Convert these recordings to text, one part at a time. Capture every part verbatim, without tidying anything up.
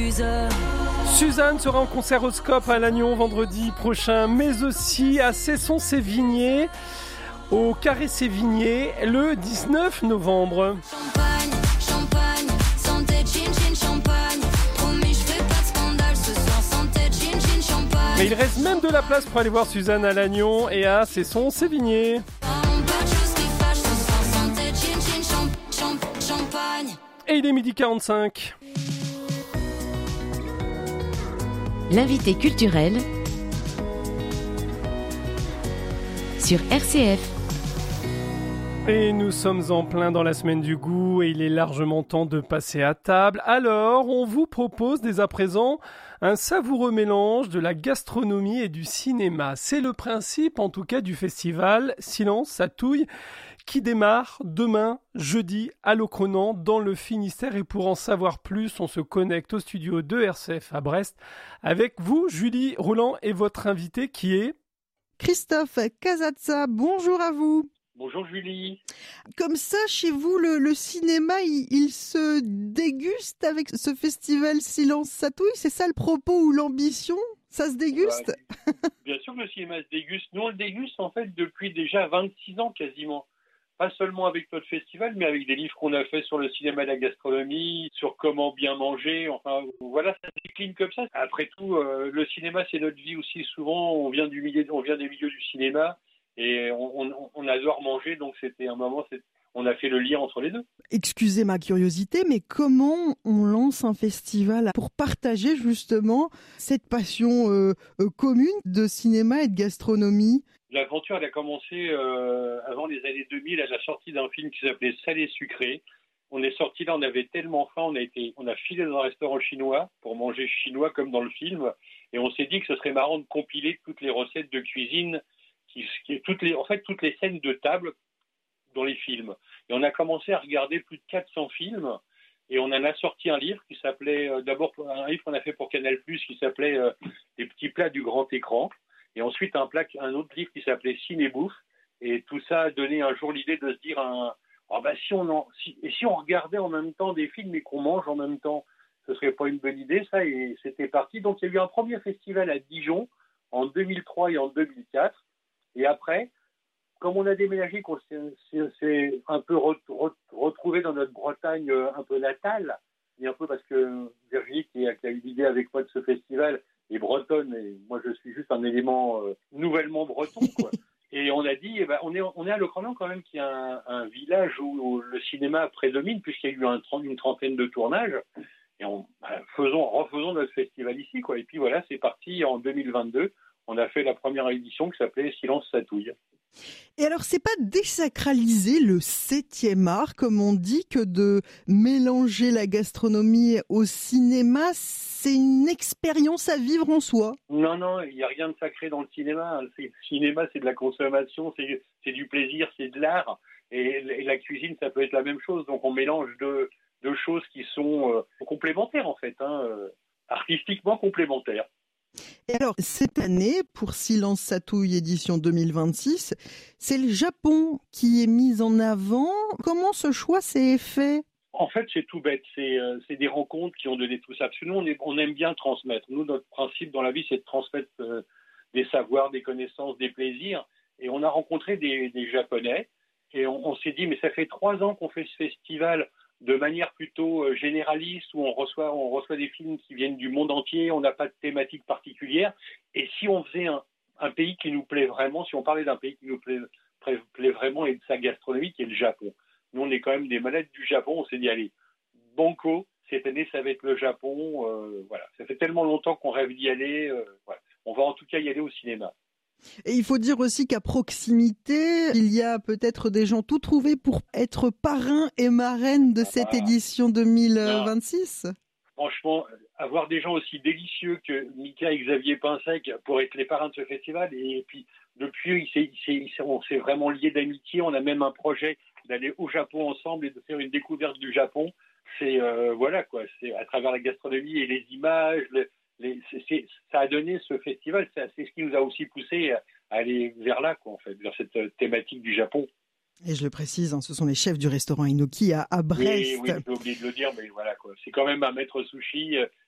Suzanne. Suzanne sera en concert au Scope à Lannion vendredi prochain, mais aussi à Cesson-Sévigné, au Carré Sévigné, le dix-neuf novembre. Champagne, champagne, santé, chin chin, champagne. Promis, je fais pas de scandale ce soir, santé, chin chin, champagne. Mais il reste même de la place pour aller voir Suzanne à Lannion et à Cesson-Sévigné. Et il est midi quarante-cinq. L'invité culturel sur R C F. Et nous sommes en plein dans la semaine du goût et il est largement temps de passer à table. Alors, on vous propose dès à présent un savoureux mélange de la gastronomie et du cinéma. C'est le principe, en tout cas, du festival Silence, ça touille, qui démarre demain, jeudi, à Locronan, dans le Finistère. Et pour en savoir plus, on se connecte au studio de R C F à Brest avec vous, Julie Roland, et votre invité qui est... Christophe Casazza. Bonjour à vous. Bonjour Julie. Comme ça, chez vous, le, le cinéma, il, il se déguste avec ce festival Silence ça touille. C'est ça le propos ou l'ambition? Ça se déguste? Ouais, bien sûr que le cinéma se déguste. Nous, on le déguste en fait depuis déjà vingt-six ans quasiment. Pas seulement avec notre festival, mais avec des livres qu'on a fait sur le cinéma et la gastronomie, sur comment bien manger. Enfin, voilà, ça décline comme ça. Après tout, euh, le cinéma, c'est notre vie aussi. Souvent, on vient du milieu, on vient des milieux du cinéma. Et on, on, on adore manger, donc c'était un moment, c'est, on a fait le lien entre les deux. Excusez ma curiosité, mais comment on lance un festival pour partager justement cette passion euh, euh, commune de cinéma et de gastronomie? L'aventure, elle a commencé euh, avant les années deux mille, à la sortie d'un film qui s'appelait Salé Sucré. On est sorti là, on avait tellement faim, on a été, on a filé dans un restaurant chinois pour manger chinois comme dans le film, et on s'est dit que ce serait marrant de compiler toutes les recettes de cuisine. Qui, qui, toutes les, en fait, toutes les scènes de table dans les films. Et on a commencé à regarder plus de quatre cents films et on en a sorti un livre qui s'appelait, euh, d'abord un livre qu'on a fait pour Canal+, qui s'appelait euh, Les petits plats du grand écran. Et ensuite un, plat, un autre livre qui s'appelait Ciné-Bouffe. Et tout ça a donné un jour l'idée de se dire, un, oh bah si on en, si, et si on regardait en même temps des films et qu'on mange en même temps, ce serait pas une bonne idée, ça. Et c'était parti. Donc il y a eu un premier festival à Dijon en deux mille trois et en deux mille quatre. Et après, comme on a déménagé, qu'on s'est, s'est un peu re, re, retrouvé dans notre Bretagne un peu natale, et un peu parce que Virginie, qui a, qui a eu l'idée avec moi de ce festival, est bretonne, et moi je suis juste un élément euh, nouvellement breton, quoi. Et on a dit, eh ben, on est, on est à Locronan quand même, qui est un, un village où, où le cinéma prédomine, puisqu'il y a eu un, une trentaine de tournages. Et on, ben, faisons, refaisons notre festival ici, quoi. Et puis voilà, c'est parti en deux mille vingt-deux. On a fait la première édition qui s'appelait Silence ça touille. Et alors, c'est pas désacraliser le septième art, comme on dit, que de mélanger la gastronomie au cinéma, c'est une expérience à vivre en soi? Non, non, il n'y a rien de sacré dans le cinéma. Le cinéma, c'est de la consommation, c'est, c'est du plaisir, c'est de l'art. Et, et la cuisine, ça peut être la même chose. Donc, on mélange deux, deux choses qui sont euh, complémentaires, en fait, hein, euh, artistiquement complémentaires. Et alors, cette année, pour Silence ça touille édition deux mille vingt-six, c'est le Japon qui est mis en avant. Comment ce choix s'est fait? En fait, c'est tout bête. C'est, euh, c'est des rencontres qui ont donné tout ça. Parce que nous, on, est, on aime bien transmettre. Nous, notre principe dans la vie, c'est de transmettre euh, des savoirs, des connaissances, des plaisirs. Et on a rencontré des, des Japonais. Et on, on s'est dit, mais ça fait trois ans qu'on fait ce festival de manière plutôt généraliste, où on reçoit, on reçoit des films qui viennent du monde entier, on n'a pas de thématique particulière. Et si on faisait un, un pays qui nous plaît vraiment, si on parlait d'un pays qui nous plaît, plaît, plaît vraiment et de sa gastronomie, qui est le Japon. Nous, on est quand même des malades du Japon, on s'est dit, allez, banco, cette année, ça va être le Japon. Euh, voilà. Ça fait tellement longtemps qu'on rêve d'y aller. Euh, voilà. On va en tout cas y aller au cinéma. Et il faut dire aussi qu'à proximité, il y a peut-être des gens tout trouvés pour être parrains et marraines de cette ah, édition deux mille vingt-six. Non. Franchement, avoir des gens aussi délicieux que Mika et Xavier Pinsec pour être les parrains de ce festival, et puis depuis, il s'est, il s'est, il s'est, on s'est vraiment liés d'amitié. On a même un projet d'aller au Japon ensemble et de faire une découverte du Japon. C'est euh, voilà quoi, c'est à travers la gastronomie et les images. Le, Les, c'est, c'est, ça a donné ce festival, c'est, c'est ce qui nous a aussi poussé à, à aller vers là, quoi, en fait, vers cette euh, thématique du Japon. Et je le précise, hein, ce sont les chefs du restaurant Inoki à, à Brest. Oui, oui, j'ai oublié de le dire, mais voilà, quoi. C'est quand même un maître sushi, euh,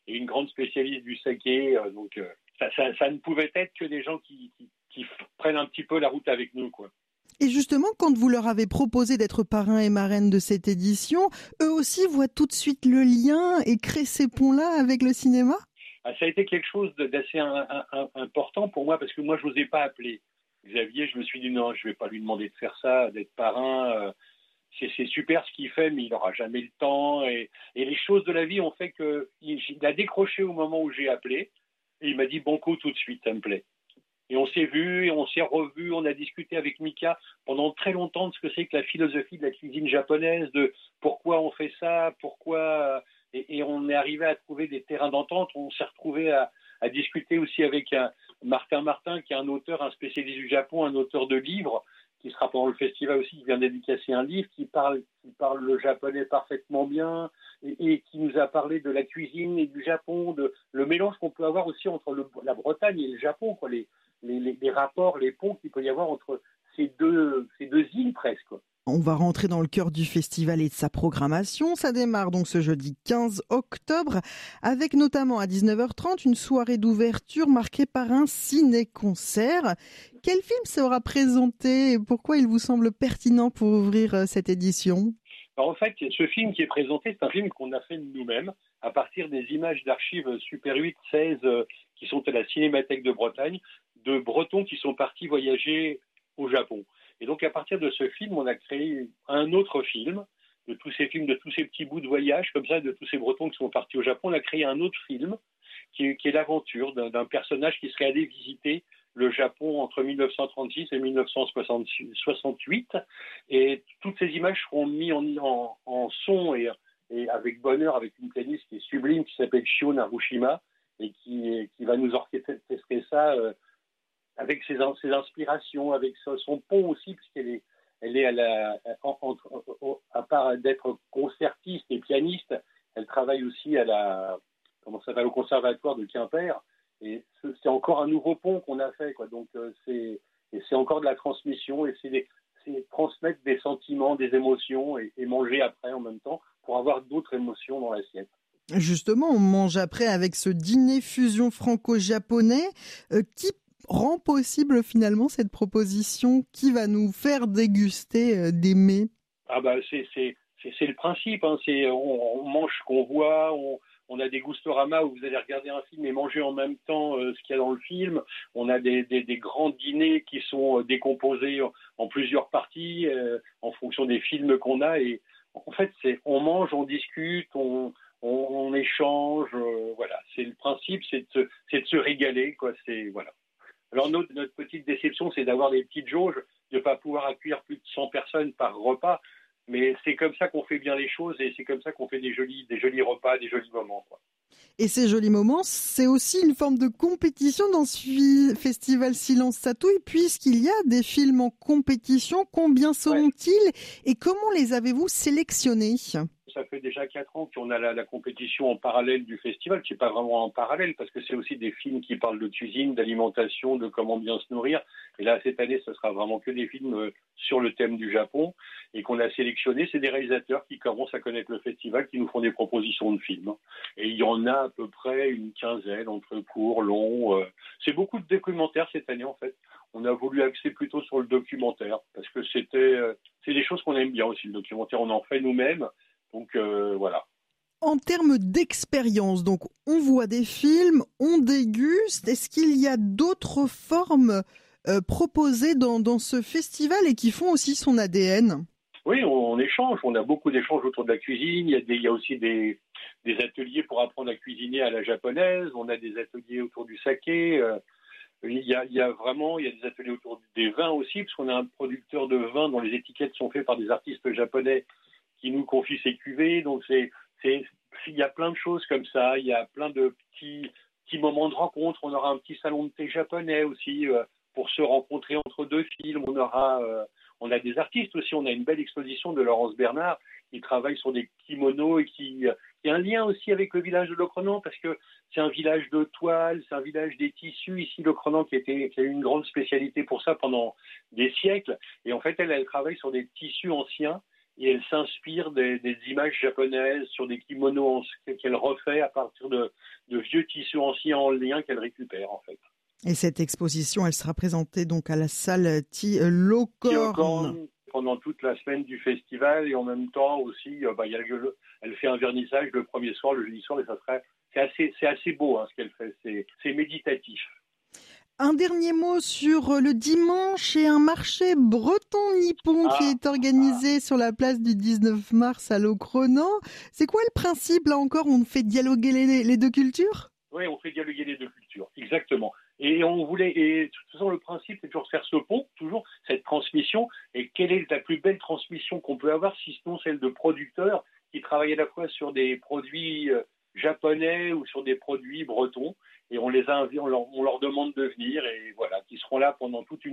et une grande spécialiste du saké. Euh, donc euh, ça, ça, ça ne pouvait être que des gens qui, qui, qui prennent un petit peu la route avec nous, quoi. Et justement, quand vous leur avez proposé d'être parrain et marraine de cette édition, eux aussi voient tout de suite le lien et créent ces ponts-là avec le cinéma ? Ah, ça a été quelque chose d'assez un, un, un, important pour moi, parce que moi, je n'osais pas appeler Xavier. Je me suis dit, non, je ne vais pas lui demander de faire ça, d'être parrain. Euh, c'est, c'est super ce qu'il fait, mais il n'aura jamais le temps. Et, et les choses de la vie ont fait qu'il il a décroché au moment où j'ai appelé. Et il m'a dit, bon coup, tout de suite, ça me plaît. Et on s'est vu, et on s'est revu, on a discuté avec Mika pendant très longtemps de ce que c'est que la philosophie de la cuisine japonaise, de pourquoi on fait ça, pourquoi... Et, et on est arrivé à trouver des terrains d'entente. On s'est retrouvé à, à discuter aussi avec un Martin Martin, qui est un auteur, un spécialiste du Japon, un auteur de livres, qui sera pendant le festival aussi, qui vient dédicacer un livre, qui parle, qui parle le japonais parfaitement bien, et, et qui nous a parlé de la cuisine et du Japon, de le mélange qu'on peut avoir aussi entre le, la Bretagne et le Japon, quoi, les, les, les, les rapports, les ponts qu'il peut y avoir entre ces deux, ces deux îles presque, quoi. On va rentrer dans le cœur du festival et de sa programmation. Ça démarre donc ce jeudi quinze octobre avec notamment à dix-neuf heures trente une soirée d'ouverture marquée par un ciné-concert. Quel film sera présenté et pourquoi il vous semble pertinent pour ouvrir cette édition ? Alors en fait, ce film qui est présenté, c'est un film qu'on a fait nous-mêmes à partir des images d'archives Super huit seize euh, qui sont à la Cinémathèque de Bretagne, de Bretons qui sont partis voyager au Japon. Et donc, à partir de ce film, on a créé un autre film, de tous ces films, de tous ces petits bouts de voyage, comme ça, de tous ces Bretons qui sont partis au Japon. On a créé un autre film, qui est, qui est l'aventure d'un, d'un personnage qui serait allé visiter le Japon entre dix-neuf cent trente-six et dix-neuf cent soixante-huit. Et toutes ces images seront mises en, en, en son et, et avec bonheur, avec une pianiste qui est sublime, qui s'appelle Shio Narushima, et qui, qui va nous orchestrer ça euh, avec ses, ses inspirations, avec son pont aussi, puisqu'elle est, elle est à, la, en, en, à part d'être concertiste et pianiste, elle travaille aussi à la, comment ça s'appelle, au conservatoire de Quimper. Et c'est encore un nouveau pont qu'on a fait, quoi. Donc c'est, et c'est encore de la transmission, et c'est, des, c'est transmettre des sentiments, des émotions, et, et manger après en même temps pour avoir d'autres émotions dans l'assiette. Justement, on mange après avec ce dîner fusion franco-japonais euh, qui rend possible finalement cette proposition, qui va nous faire déguster des mets. Ah bah c'est c'est c'est, c'est le principe, hein. C'est on, on mange ce qu'on voit, on, on a des gustoramas où vous allez regarder un film et manger en même temps euh, ce qu'il y a dans le film. On a des des, des grands dîners qui sont décomposés en, en plusieurs parties euh, en fonction des films qu'on a, et en fait c'est on mange, on discute, on on, on échange, euh, voilà. C'est le principe, c'est de se, c'est de se régaler, quoi. C'est voilà. Alors notre, notre petite déception, c'est d'avoir des petites jauges, de ne pas pouvoir accueillir plus de cent personnes par repas, mais c'est comme ça qu'on fait bien les choses, et c'est comme ça qu'on fait des jolis, des jolis repas, des jolis moments, quoi. Et ces jolis moments, c'est aussi une forme de compétition dans ce festival Silence ça touille, puisqu'il y a des films en compétition. Combien seront-ils, ouais, et comment les avez-vous sélectionnés ? Ça fait déjà quatre ans qu'on a la, la compétition en parallèle du festival, qui n'est pas vraiment en parallèle, parce que c'est aussi des films qui parlent de cuisine, d'alimentation, de comment bien se nourrir. Et là, cette année, ce sera vraiment que des films sur le thème du Japon, et qu'on a sélectionné. C'est des réalisateurs qui commencent à connaître le festival, qui nous font des propositions de films. Et il y en a à peu près une quinzaine, entre courts, longs. C'est beaucoup de documentaires cette année, en fait. On a voulu axer plutôt sur le documentaire, parce que c'était, c'est des choses qu'on aime bien aussi, le documentaire. On en fait nous-mêmes. Donc euh, voilà. En termes d'expérience, donc on voit des films, on déguste. Est-ce qu'il y a d'autres formes euh, proposées dans, dans ce festival et qui font aussi son A D N ? Oui, on, on échange. On a beaucoup d'échanges autour de la cuisine. Il y a, des, il y a aussi des, des ateliers pour apprendre à cuisiner à la japonaise. On a des ateliers autour du saké. Euh, il, y a, il y a vraiment, il y a des ateliers autour des vins aussi, parce qu'on a un producteur de vin dont les étiquettes sont faites par des artistes japonais qui nous confie ses cuvées. Donc c'est, c'est, il y a plein de choses comme ça. Il y a plein de petits, petits moments de rencontre. On aura un petit salon de thé japonais aussi euh, pour se rencontrer entre deux films. On aura, euh, on a des artistes aussi. On a une belle exposition de Laurence Bernard qui travaille sur des kimonos et qui, euh, qui a un lien aussi avec le village de Locronan, parce que c'est un village de toile, c'est un village des tissus ici, Locronan, qui était, qui a eu une grande spécialité pour ça pendant des siècles. Et en fait, elle, elle travaille sur des tissus anciens. et elle s'inspire des, des images japonaises sur des kimonos qu'elle refait à partir de, de vieux tissus anciens en lien qu'elle récupère en fait. Et cette exposition, elle sera présentée donc à la salle Tiokorn pendant toute la semaine du festival, et en même temps aussi, euh, bah, y a le, elle fait un vernissage le premier soir, le jeudi soir, et ça serait, c'est assez, c'est assez beau hein, ce qu'elle fait, c'est, c'est méditatif. Un dernier mot sur le dimanche et un marché breton-nippon ah, qui est organisé ah. sur la place du dix-neuf mars à Locronan. C'est quoi le principe là encore? On fait dialoguer les, les deux cultures? Oui, on fait dialoguer les deux cultures, exactement. Et on voulait, et de toute façon, le principe, c'est toujours de faire ce pont, toujours, cette transmission. Et quelle est la plus belle transmission qu'on peut avoir, si ce n'est celle de producteurs qui travaillent à la fois sur des produits japonais ou sur des produits bretons. Et on les a, on leur, on leur demande de venir, et voilà, qui seront là pendant toute une